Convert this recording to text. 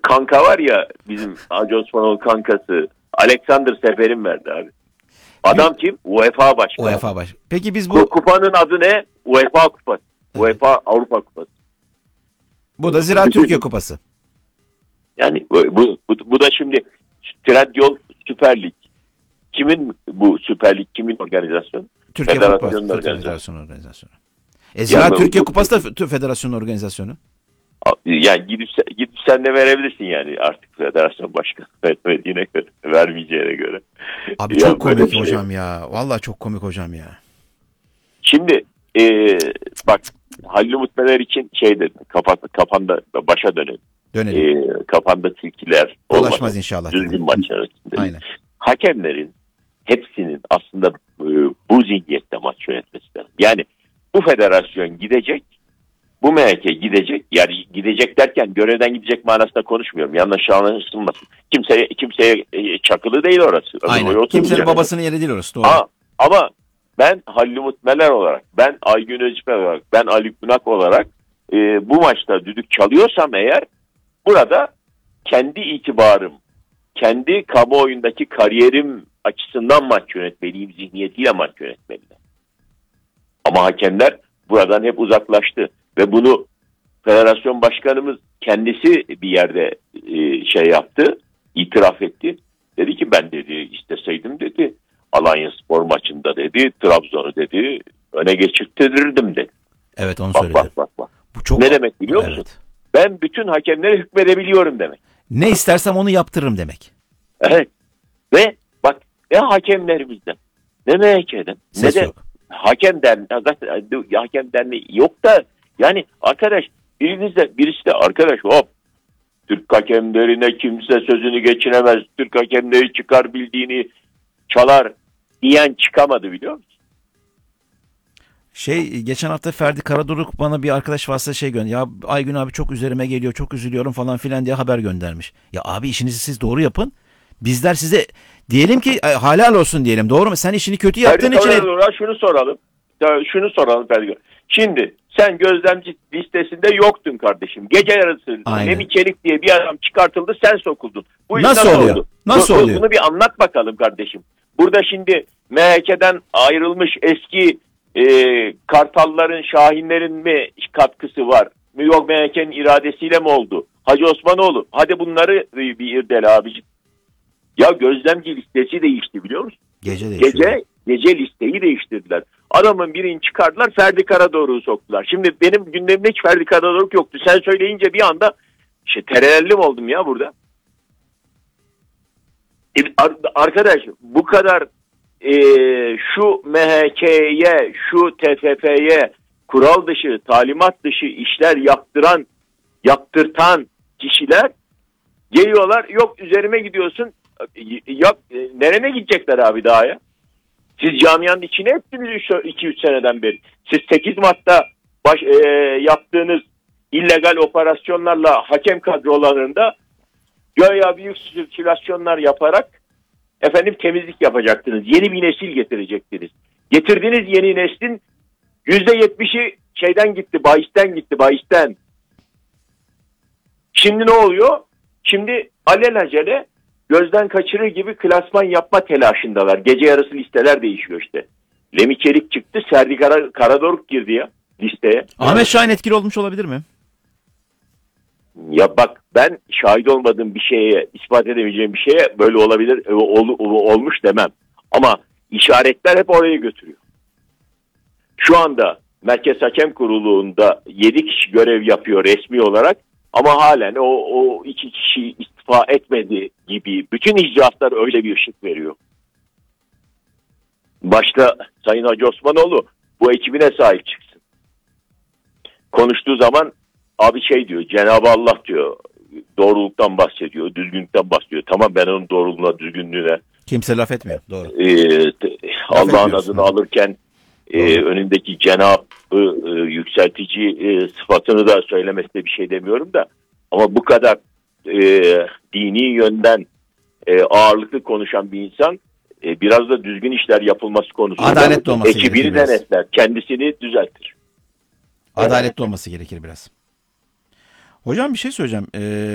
kanka var ya, bizim Hacı Osmanoğlu kankası Alexander Seferin verdi abi. Adam kim? UEFA başkanı. UEFA baş. Peki biz bu Kupanın adı ne? UEFA Kupası. Evet. UEFA Avrupa Kupası. Bu da Ziraat Türkiye Kupası. Yani bu da şimdi Trendyol Süper Lig. Kimin bu Süper Lig? Kimin organizasyonu? Türkiye Federasyonun Kupası. organizasyonu. Federasyonu organizasyonu. Ziraat Yani Türkiye Kupası da Federasyonun organizasyonu. Yani gidip sen de verebilirsin yani, artık federasyon başkanı vermediğine göre, vermeyeceğine göre. Abi Ya çok komik şey. hocam ya. Vallahi çok komik hocam ya. Şimdi bak, Halil Umut Meler için şey dedim, kafanda başa dönelim. Kafanda tilkiler Dolaşmaz olmaz inşallah. düzgün maç yönetiminde. Aynen. Hakemlerin hepsinin aslında bu zihniyette maç yönetmesi lazım. Yani bu federasyon gidecek, bu MHK gidecek. Yani gidecek derken görevden gidecek manasında konuşmuyorum. Yanlış anlaşılmasın. Kimseye çakılı değil orası. Aynen. Kimsenin babasının yeri değil orası. Doğru. Ama ben Halil Umut Meler olarak, ben Aygün Özüper olarak, ben Ali Kunak olarak bu maçta düdük çalıyorsam eğer, burada kendi itibarım, kendi kamuoyundaki kariyerim açısından maç yönetmeliyim zihniyetiyle maç yönetmeliyim. Ama hakemler buradan hep uzaklaştı ve bunu federasyon başkanımız kendisi bir yerde şey yaptı, itiraf etti. Dedi ki ben dedi isteseydim dedi Alanyaspor maçında dedi Trabzon'u dedi öne geçirtirdim dedi. Evet, onu söyledi. Bak. Bu çok... Ne demek biliyor musun? Evet. Ben bütün hakemlere hükmedebiliyorum demek. Ne istersem onu yaptırırım demek. Evet. Ve bak, ne hakemlerimizden, ne MHK'den, ne de yok. hakem derneği yok da, yani arkadaş birisi de arkadaş hop, Türk hakemlerine kimse sözünü geçiremez, Türk hakemleri çıkar bildiğini çalar diyen çıkamadı, biliyor musun? Geçen hafta Ferdi Karadoruk bana bir arkadaş vasıtasıyla şey gönderdi. Ya Aygün abi çok üzerime geliyor, çok üzülüyorum falan filan diye haber göndermiş. Ya abi işinizi siz doğru yapın. Bizler size diyelim ki halal olsun diyelim. Doğru mu? Sen işini kötü yaptığın için... Şunu soralım Ferdi. Şimdi sen gözlemci listesinde yoktun kardeşim. Gece yarısı Lemi Çelik diye bir adam çıkartıldı, sen sokuldun. Bu nasıl oluyor? oldu? Nasıl oluyor? Bunu bir anlat bakalım kardeşim. Burada şimdi MHK'den ayrılmış eski Kartalların, Şahinlerin mi katkısı var? Yok, MHK'nin iradesiyle mi oldu? Hacı Osmanoğlu. Hadi bunları bir irdele abicim. Ya gözlemci listesi değişti, biliyor musun? Gece listeyi değiştirdiler. Adamın birini çıkardılar, Ferdi Karadoruk'u soktular. Şimdi benim gündemimde hiç Ferdi Karadoruk yoktu. Sen söyleyince bir anda terelellim oldum ya burada. Arkadaş bu kadar şu MHK'ye, şu TFF'ye kural dışı, talimat dışı işler yaptırtan kişiler geliyorlar. Yok üzerime gidiyorsun. Yok, nereye gidecekler abi daha ya? Siz camianın içine ettiniz 2-3 seneden beri. Siz 8 Mart'ta yaptığınız illegal operasyonlarla hakem kadrolarında göya büyük sirkülasyonlar yaparak temizlik yapacaktınız. Yeni bir nesil getirecektiniz. Getirdiğiniz yeni neslin %70'i şeyden gitti, bahisten. Şimdi ne oluyor? Şimdi alelacele gözden kaçırır gibi klasman yapma telaşındalar. Gece yarısı listeler değişiyor işte. Lemi Çelik çıktı, Ferdi Karadoruk girdi ya listeye. Ahmet Şahin etkili olmuş olabilir mi? Ya bak, ben şahit olmadığım bir şeye, ispat edemeyeceğim bir şeye böyle olabilir, olmuş demem. Ama işaretler hep oraya götürüyor. Şu anda Merkez Hakem Kurulu'nda 7 kişi görev yapıyor resmi olarak ama halen o 2 kişi istifa etmedi gibi bütün icraatlar öyle bir ışık veriyor. Başta Sayın Hacı Osmanoğlu bu ekibine sahip çıksın. Konuştuğu zaman abi diyor, Cenab-ı Allah diyor, doğruluktan bahsediyor, düzgünlükten bahsediyor. Tamam, ben onun doğruluğuna, düzgünlüğüne kimse laf etmiyor. Doğru. Allah'ın adını alırken önündeki Cenab-ı yükseltici sıfatını da söylemesine bir şey demiyorum da, ama bu kadar dini yönden ağırlıklı konuşan bir insan biraz da düzgün işler yapılması konusunda adaletli olması ekibini denetler, kendisini düzeltir. Adaletli olması gerekir biraz. Hocam bir şey söyleyeceğim.